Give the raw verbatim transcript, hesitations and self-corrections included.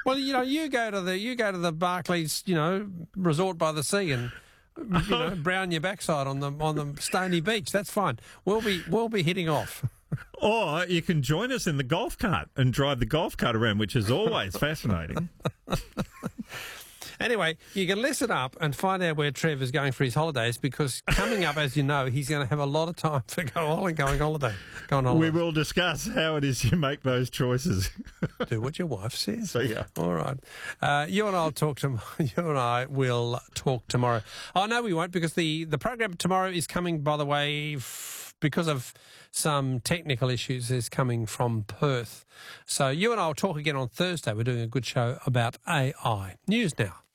Well, you know, you go to the you go to the Barclays, you know, resort by the sea, and you know, brown your backside on the on the stony beach. That's fine. We'll be we'll be hitting off. Or you can join us in the golf cart and drive the golf cart around, which is always fascinating. Anyway, you can listen up and find out where Trev is going for his holidays, because coming up, as you know, he's going to have a lot of time for going going holiday. Going holiday. We will discuss how it is you make those choices. Do what your wife says. So, yeah. All right. Uh, you and I'll talk to you and I will talk tomorrow. Oh no, we won't, because the the program tomorrow is coming. By the way, f- because of some technical issues, is coming from Perth. So you and I will talk again on Thursday. We're doing a good show about A I. News now.